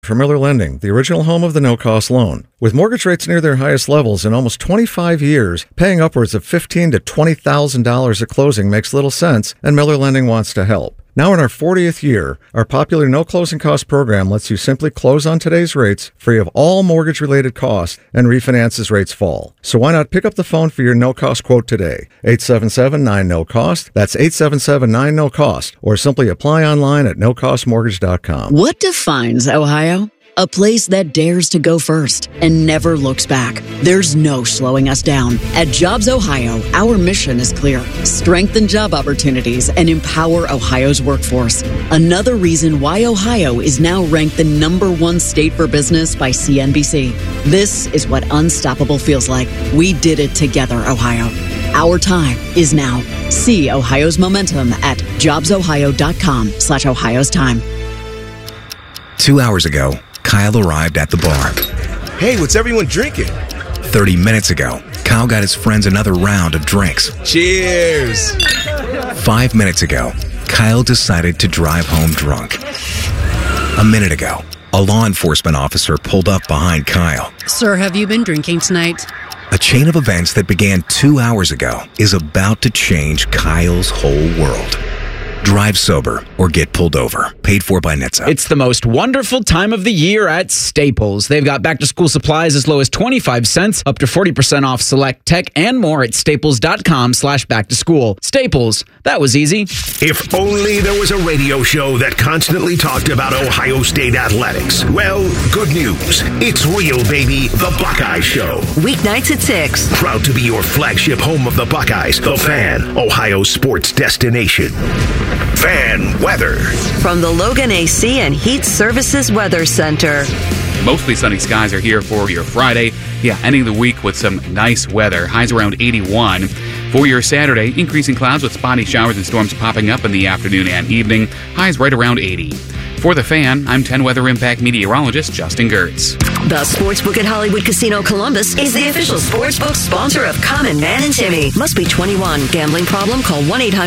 For Miller Lending, the original home of the no-cost loan. With mortgage rates near their highest levels in almost 25 years, paying upwards of $15,000 to $20,000 at closing makes little sense, and Miller Lending wants to help. Now in our 40th year, our popular no closing cost program lets you simply close on today's rates, free of all mortgage-related costs, and refinance as rates fall. So why not pick up the phone for your no-cost quote today? 877-9-NO-COST. That's 877-9-NO-COST. Or simply apply online at nocostmortgage.com. What defines Ohio? A place that dares to go first and never looks back. There's no slowing us down. At Jobs Ohio, our mission is clear. Strengthen job opportunities and empower Ohio's workforce. Another reason why Ohio is now ranked the #1 state for business by CNBC. This is what unstoppable feels like. We did it together, Ohio. Our time is now. See Ohio's momentum at jobsohio.com/Ohio's time. 2 hours ago, Kyle arrived at the bar. Hey, what's everyone drinking? 30 minutes ago, Kyle got his friends another round of drinks. Cheers! 5 minutes ago, Kyle decided to drive home drunk. A minute ago, a law enforcement officer pulled up behind Kyle. Sir, have you been drinking tonight? A chain of events that began 2 hours ago is about to change Kyle's whole world. Drive sober or get pulled over. Paid for by NHTSA. It's the most wonderful time of the year at Staples. They've got back-to-school supplies as low as 25 cents, up to 40% off select tech, and more at staples.com/back-to-school. Staples, that was easy. If only there was a radio show that constantly talked about Ohio State athletics. Well, good news. It's real, baby. The Buckeye Show. Weeknights at 6. Proud to be your flagship home of the Buckeyes, The Fan, Ohio sports destination. Fan weather. From the Logan AC and Heat Services Weather Center. Mostly sunny skies are here for your Friday. Ending the week with some nice weather. Highs around 81. For your Saturday, increasing clouds with spotty showers and storms popping up in the afternoon and evening. Highs right around 80. For The Fan, I'm 10 Weather Impact meteorologist Justin Gertz. The Sportsbook at Hollywood Casino Columbus is the official sportsbook sponsor of Common Man and Timmy. Must be 21. Gambling problem? Call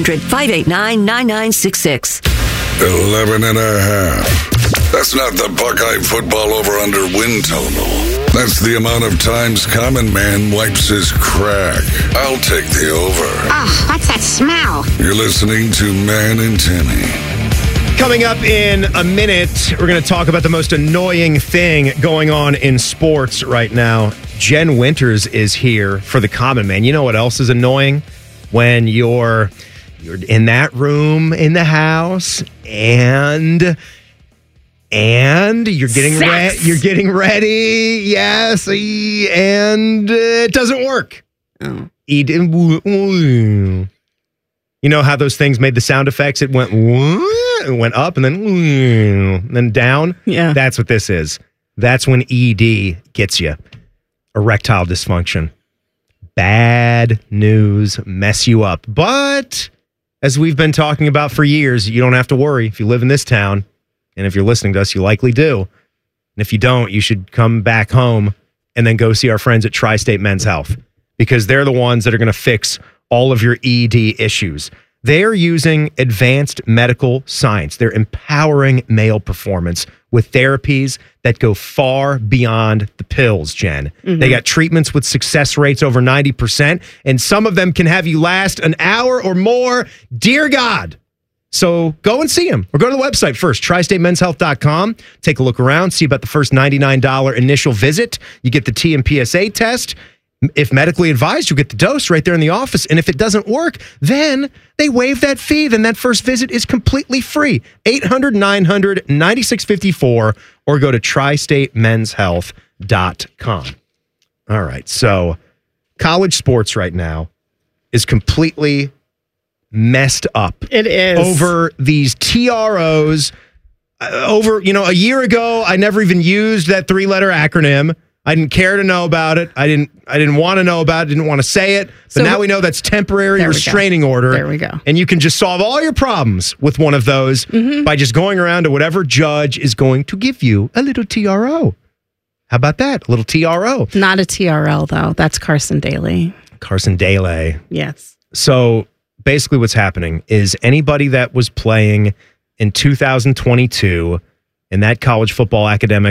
1-800-589-9966. 11 and a half. That's not the Buckeye football over-under win total. That's the amount of times Common Man wipes his crack. I'll take the over. Oh, what's that smell? You're listening to Man and Timmy. Coming up in a minute, we're going to talk about the most annoying thing going on in sports right now. Jen Winters is here for the Common Man. You know what else is annoying? When you're in that room in the house and you're getting ready. Yes, and it doesn't work. Oh. You know how those things made the sound effects? It went up and then down. Yeah. That's what this is. That's when ED gets you. Erectile dysfunction. Bad news, mess you up. But as we've been talking about for years, you don't have to worry. If you live in this town, and if you're listening to us, you likely do. And if you don't, you should come back home and then go see our friends at Tri-State Men's Health, because they're the ones that are going to fix all of your ED issues. They're using advanced medical science. They're empowering male performance with therapies that go far beyond the pills, Jen. Mm-hmm. They got treatments with success rates over 90%, and some of them can have you last an hour or more. Dear God. So go and see them, or go to the website first, tristatemenshealth.com. Take a look around, see about the first $99 initial visit. You get the T and PSA test. If medically advised, you'll get the dose right there in the office. And if it doesn't work, then they waive that fee. Then that first visit is completely free. 800-900-9654 or go to tristatemenshealth.com. All right. So college sports right now is completely messed up. It is. Over these TROs. A year ago, I never even used that 3-letter acronym. I didn't care to know about it. I didn't want to know about it. Didn't want to say it. But now we know that's temporary restraining order. There we go. And you can just solve all your problems with one of those by just going around to whatever judge is going to give you a little TRO. How about that? A little TRO. Not a TRL, though. That's Carson Daly. Carson Daly. Yes. So basically what's happening is anybody that was playing in 2022 in that college football academic